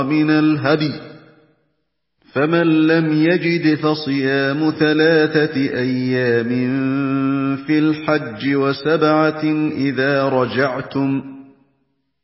مِنَ الْهَدْيِ ۖ فَمَن لَّمْ يَجِدْ فَصِيَامُ 3 أيام في الحج و7 إذا رجعتم ۖ